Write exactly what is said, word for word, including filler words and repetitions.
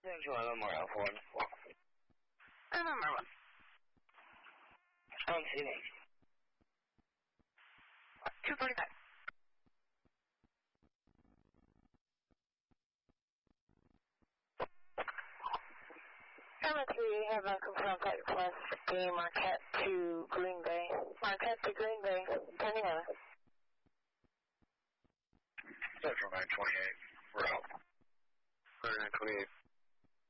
Central Illinois, four. I don't remember. I'm sitting. two forty-five. Number three, have a confirmed flight request, the Marquette to Green Bay. Marquette to Green Bay, ten eleven. Central nine twenty-eight, we're out. nine twenty-eight.